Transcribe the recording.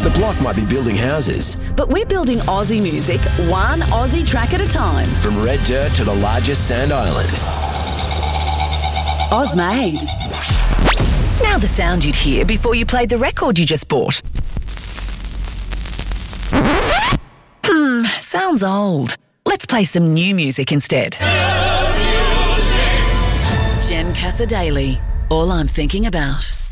The Block might be building houses. But we're building Aussie music, one Aussie track at a time. From red dirt to the largest sand island. Ozmade. Now the sound you'd hear before you played the record you just bought. Sounds old. Let's play some new music instead. Gem Casa Daily. All I'm thinking about.